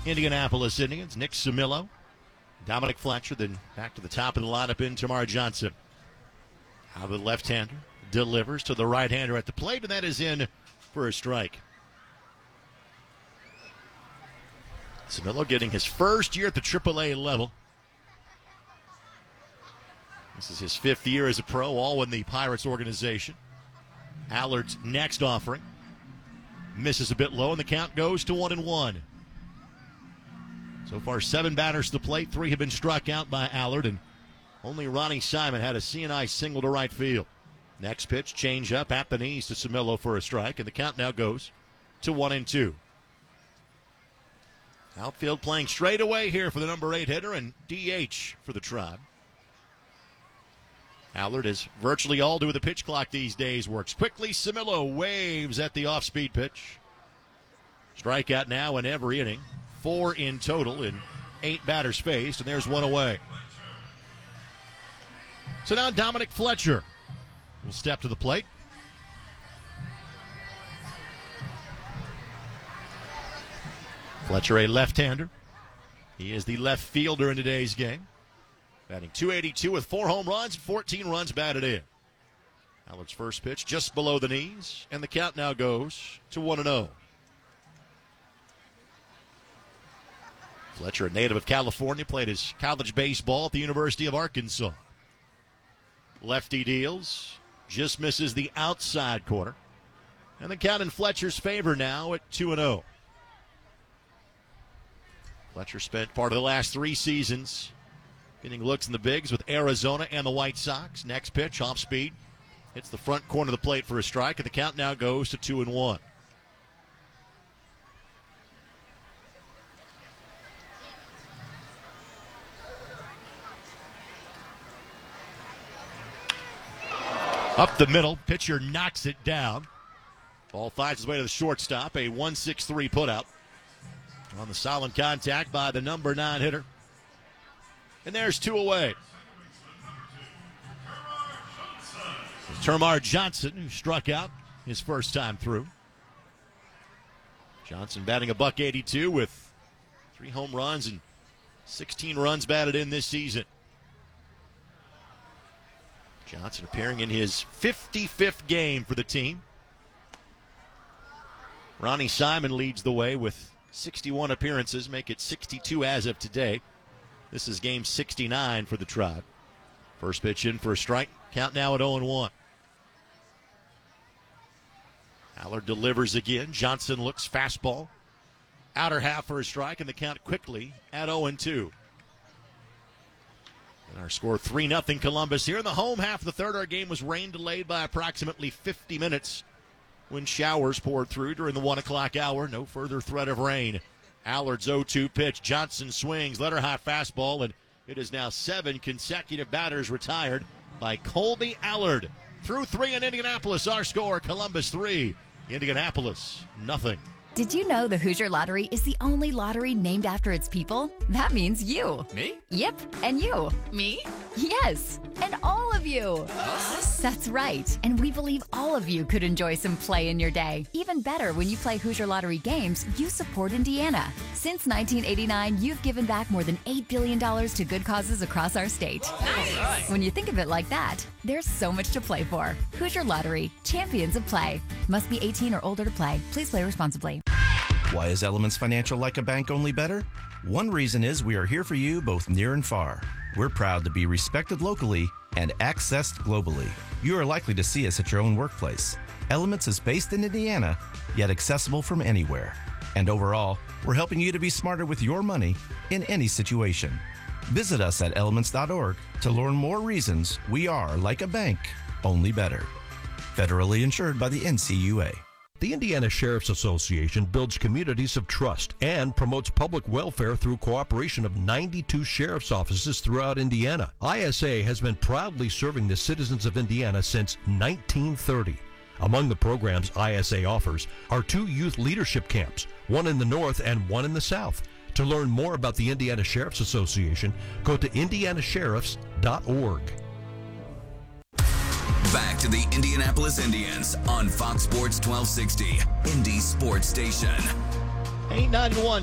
Indianapolis Indians. Nick Samillo, Dominic Fletcher, then back to the top of the lineup in Tamar Johnson. Out of the left-hander, delivers to the right-hander at the plate, and that is in for a strike. Samillo getting his first year at the AAA level. This is his 5th year as a pro, all in the Pirates organization. Allard's next offering. Misses a bit low, and the count goes to 1-1. So far, 7 batters to the plate. 3 have been struck out by Allard, and only Ronnie Simon had a C&I single to right field. Next pitch, change up at the knees to Samillo for a strike, and the count now goes to 1-2. Outfield playing straight away here for the number 8 hitter, and DH for the Tribe. Allard, as virtually all do with the pitch clock these days, works quickly. Samillo waves at the off-speed pitch. Strikeout now in every inning. 4 in total in 8 batters faced, and there's 1 away. So now Dominic Fletcher will step to the plate. Fletcher, a left-hander. He is the left fielder in today's game. Batting .282 with 4 home runs and 14 runs batted in. Allard's first pitch just below the knees, and the count now goes to 1-0. Fletcher, a native of California, played his college baseball at the University of Arkansas. Lefty deals, just misses the outside corner. And the count in Fletcher's favor now at 2-0. Fletcher spent part of the last 3 seasons getting looks in the bigs with Arizona and the White Sox. Next pitch, off speed, hits the front corner of the plate for a strike, and the count now goes to 2-1. Up the middle, pitcher knocks it down. Ball finds its way to the shortstop, a 1-6-3 putout. On the solid contact by the number 9 hitter. And there's 2 away. Tamar Johnson, who struck out his first time through. Johnson batting a .182 with 3 home runs and 16 runs batted in this season. Johnson appearing in his 55th game for the team. Ronnie Simon leads the way with 61 appearances, make it 62 as of today. This is game 69 for the Tribe. First pitch in for a strike. Count now at 0-1. Allard delivers again. Johnson looks fastball. Outer half for a strike, and the count quickly at 0-2. And our score 3-0 Columbus here. In the home half of the third, our game was rain delayed by approximately 50 minutes when showers poured through during the 1 o'clock hour. No further threat of rain. Allard's 0-2 pitch. Johnson swings, letter high fastball, and it is now 7 consecutive batters retired by Colby Allard. Through 3 in Indianapolis, our score, Columbus 3, Indianapolis 0. Did you know the Hoosier Lottery is the only lottery named after its people? That means you. Me? Yep, and you. Me? Yes, and all of you. Us? That's right, and we believe all of you could enjoy some play in your day. Even better, when you play Hoosier Lottery games, you support Indiana. Since 1989, you've given back more than $8 billion to good causes across our state. Nice. When you think of it like that, there's so much to play for. Hoosier Lottery, champions of play. Must be 18 or older to play. Please play responsibly. Why is Elements Financial like a bank only better? One reason is we are here for you both near and far. We're proud to be respected locally and accessed globally. You are likely to see us at your own workplace. Elements is based in Indiana, yet accessible from anywhere. And overall, we're helping you to be smarter with your money in any situation. Visit us at elements.org to learn more reasons we are like a bank, only better. Federally insured by the NCUA. The Indiana Sheriff's Association builds communities of trust and promotes public welfare through cooperation of 92 sheriff's offices throughout Indiana. ISA has been proudly serving the citizens of Indiana since 1930. Among the programs ISA offers are 2 youth leadership camps, one in the north and one in the south. To learn more about the Indiana Sheriff's Association, go to indianasheriffs.org. Back to the Indianapolis Indians on Fox Sports 1260, Indy Sports Station. 891